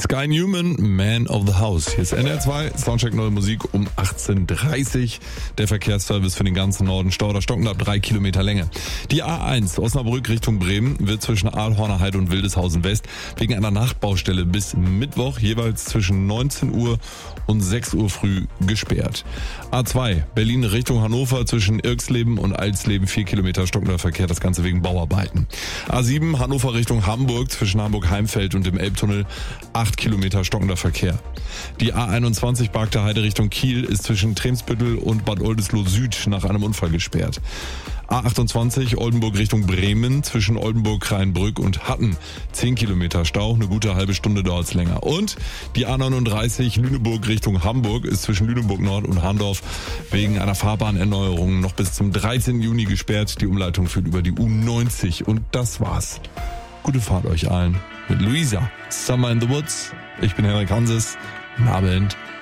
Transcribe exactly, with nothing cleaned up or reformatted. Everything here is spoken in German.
Sky Newman, Man of the House. Hier ist N D R zwei, Soundcheck neue Musik um achtzehn Uhr dreißig. Der Verkehrsservice für den ganzen Norden. Stau oder stockend ab drei Kilometer Länge. Die A eins Osnabrück Richtung Bremen wird zwischen Aalhorner Heide und Wildeshausen West wegen einer Nachtbaustelle bis Mittwoch jeweils zwischen neunzehn Uhr und sechs Uhr früh gesperrt. A zwei Berlin Richtung Hannover zwischen Irksleben und Alsleben vier Kilometer stockender Verkehr, das Ganze wegen Bauarbeiten. A sieben Hannover Richtung Hamburg zwischen Hamburg-Heimfeld und dem Elbtunnel acht Kilometer stockender Verkehr. Die A einundzwanzig Barkter Heide Richtung Kiel ist zwischen Tremsbüttel und Bad Oldesloe Süd nach einem Unfall gesperrt. A achtundzwanzig Oldenburg Richtung Bremen zwischen Oldenburg, Kreinbrück und Hatten zehn Kilometer Stau, eine gute halbe Stunde dauert's länger. Und die A neununddreißig Lüneburg Richtung Hamburg ist zwischen Lüneburg Nord und Harndorf wegen einer Fahrbahnerneuerung noch bis zum dreizehnten Juni gesperrt. Die Umleitung führt über die U neunzig und das war's. Gute Fahrt euch allen mit Luisa, Summer in the Woods. Ich bin Henrik Hanses. Guten Abend.